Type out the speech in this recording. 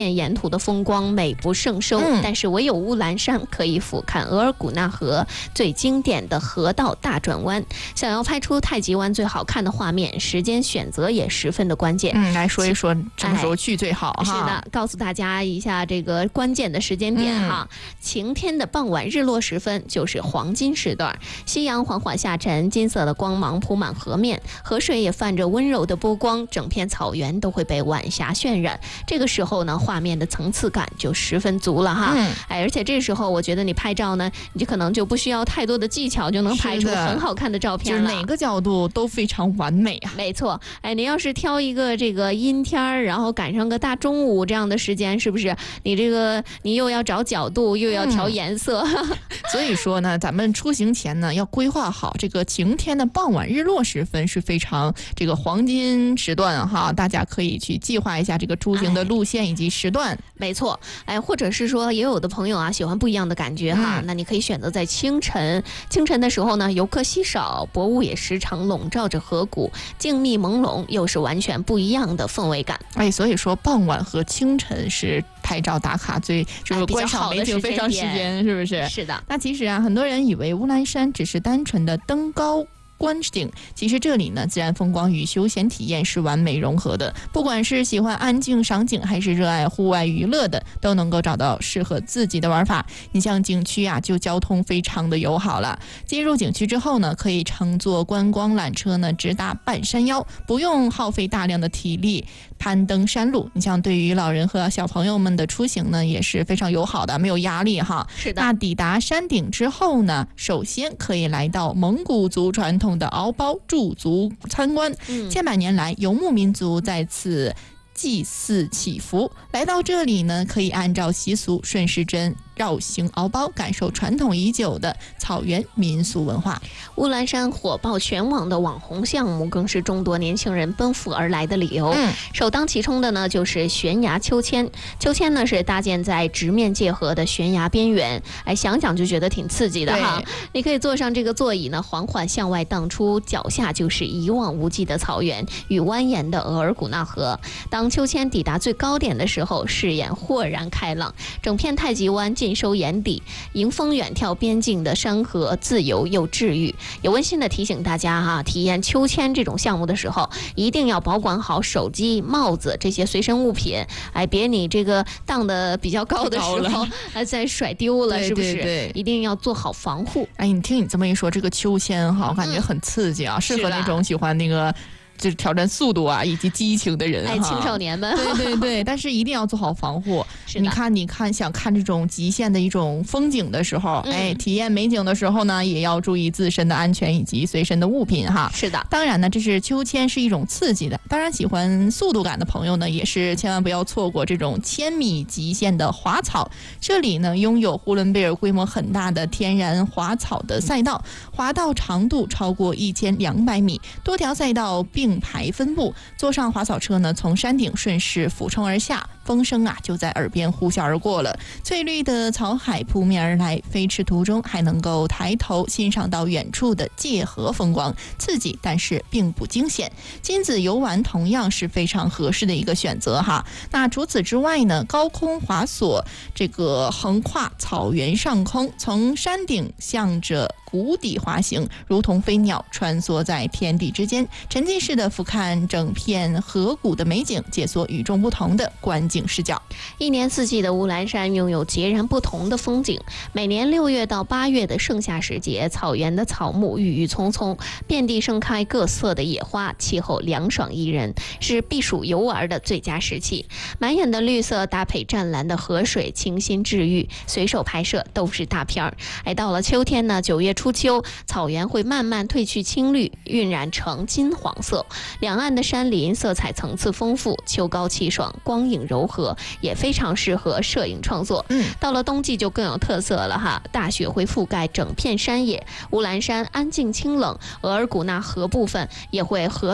沿途的风光美不胜收，但是唯有乌兰山可以俯瞰额尔古纳河最经典的河道大转弯。想要拍出太极湾最好看的画面，时间选择也十分的关键。 来说一说什么时候去最好哈？ 是的，告诉大家一下这个关键的时间点哈。晴天的傍晚日落时分就是黄金时段，夕阳缓缓下沉，金色的光芒铺满河面，河水也泛着温柔的波光，整片草原都会被晚霞渲染。这个时候呢，画面的层次感就十分足了哈。而且这时候我觉得你拍照呢，你就可能就不需要太多的技巧，就能拍出很好看的照片了， 就是哪个角度都非常完美啊。 没错，你要是挑一个这个阴天，然后赶上个大中午这样的时间，是不是你又要找角度，又要调颜色？ 所以说呢，咱们出行前呢，要规划好这个晴天的傍晚日落时分是非常这个黄金时段哈，大家可以去计划一下这个出行的路线以及时段。 没错，或者是说也有的朋友啊喜欢不一样的感觉哈，那你可以选择在清晨的时候呢，游客稀少，薄雾也时常笼罩着河谷，静谧朦胧，又是完全不一样的氛围感。 所以说傍晚和清晨是拍照打卡就是观赏美景非常时间，是不是？ 是的。 那其实啊，很多人以为乌兰山只是单纯的登高观景，其实这里呢，自然风光与休闲体验是完美融合的。不管是喜欢安静赏景，还是热爱户外娱乐的，都能够找到适合自己的玩法。你像景区啊，就交通非常的友好了。进入景区之后呢，可以乘坐观光缆车呢，直达半山腰，不用耗费大量的体力攀登山路。你像对于老人和小朋友们的出行呢，也是非常友好的，没有压力哈。 是的。 那抵达山顶之后呢，首先可以来到蒙古族传统的敖包驻足参观。千百年来，游牧民族在此祭祀祈福。来到这里呢，可以按照习俗顺时针绕行敖包，感受传统已久的草原民俗文化。 乌兰山火爆全网的网红项目，更是众多年轻人奔赴而来的理由。首当其冲的呢，就是悬崖秋千。秋千呢是搭建在直面界河的悬崖边缘，想想就觉得挺刺激的哈。你可以坐上这个座椅呢，缓缓向外荡出，脚下就是一望无际的草原与蜿蜒的额尔古纳河。当秋千抵达最高点的时候，视野豁然开朗，整片太极湾尽收眼底，迎风远眺边境的山河，自由又治愈。也温馨的提醒大家哈，体验秋千这种项目的时候，一定要保管好手机、帽子这些随身物品，别你这个荡得比较高的时候再甩丢了，是不是？ 对， 一定要做好防护。 你听你这么一说，这个秋千哈，我感觉很刺激啊，适合那种喜欢那个就是挑战速度啊以及激情的人， 青少年们。 对，但是一定要做好防护。 你看，想看这种极限的一种风景的时候，体验美景的时候呢，也要注意自身的安全以及随身的物品哈。 是的， 当然呢，这是秋千是一种刺激的，当然喜欢速度感的朋友呢，也是千万不要错过这种1000米极限的滑草。这里呢，拥有呼伦贝尔规模很大的天然滑草的赛道，滑道长度超过1200米，多条赛道并排分布。坐上滑草车呢，从山顶顺势俯冲而下，风声啊就在耳边呼啸而过了。翠绿的草海扑面而来，飞驰途中还能够抬头欣赏到远处的界河风光，刺激但是并不惊险。亲子游玩同样是非常合适的一个选择哈。那除此之外呢，高空滑索这个横跨草原上空，从山顶向着谷底滑行，如同飞鸟穿梭在天地之间，沉浸式的俯瞰整片河谷的美景，解锁与众不同的观景视角。 一年四季的乌兰山拥有截然不同的风景。每年6月到8月的盛夏时节，草原的草木郁郁葱葱，遍地盛开各色的野花，气候凉爽宜人，是避暑游玩的最佳时期。满眼的绿色搭配湛蓝的河水，清新治愈，随手拍摄都是大片儿。到了秋天呢，9月初秋，草原会慢慢褪去青绿，晕染成金黄色。两岸的山林色彩层次丰富，秋高气爽，光影柔和，也非常适合摄影创作。到了冬季就更有特色了哈，大雪会覆盖整片山野，乌兰山安静清冷，额尔古纳河部分也会河